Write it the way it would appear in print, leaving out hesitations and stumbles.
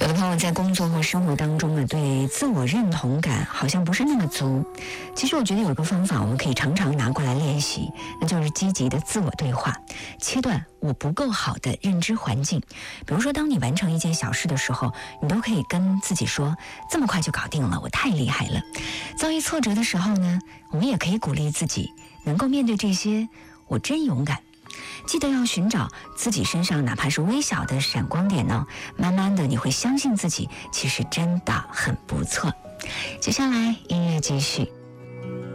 有的朋友在工作或生活当中呢，对自我认同感好像不是那么足。其实我觉得有一个方法我们可以常常拿过来练习，那就是积极的自我对话，切断我不够好的认知环境。比如说当你完成一件小事的时候，你都可以跟自己说，这么快就搞定了，我太厉害了。遭遇挫折的时候呢，我们也可以鼓励自己，能够面对这些，我真勇敢。记得要寻找自己身上哪怕是微小的闪光点呢，慢慢的你会相信自己其实真的很不错。接下来音乐继续。